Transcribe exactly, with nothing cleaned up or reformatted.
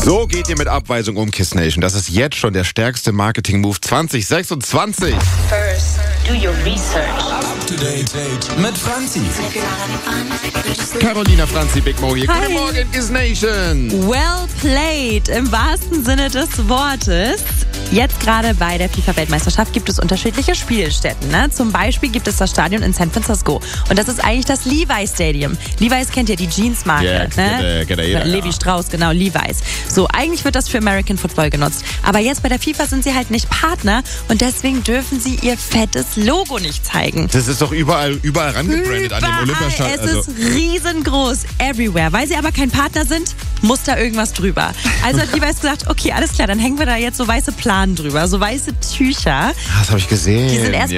So geht ihr mit Abweisung um, Kiss Nation. Das ist jetzt schon der stärkste Marketing-Move zwanzig sechsundzwanzig. First, do your research. Up to date mit Franzi. Carolina Franzi, Big Mo hier. Hi. Guten Morgen, Kiss Nation. Well played, im wahrsten Sinne des Wortes. Jetzt gerade bei der FIFA-Weltmeisterschaft gibt es unterschiedliche Spielstätten. Ne? Zum Beispiel gibt es das Stadion in San Francisco. Und das ist eigentlich das Levi's Stadium. Levi's kennt ihr, die Jeans-Marke. Ja, ne? kennt, äh, kennt jeder, Levi ja. Strauss, genau, Levi's. So, eigentlich wird das für American Football genutzt. Aber jetzt bei der FIFA sind sie halt nicht Partner und deswegen dürfen sie ihr fettes Logo nicht zeigen. Das ist doch überall, überall rangebrandet an dem Überall. Olympiastadion. Es ist riesengroß, everywhere. Weil sie aber kein Partner sind, muss da irgendwas drüber. Also hat Levi's gesagt, okay, alles klar, dann hängen wir da jetzt so weiße Planen drüber, so weiße Tücher. Das habe ich gesehen. Die sind erstmal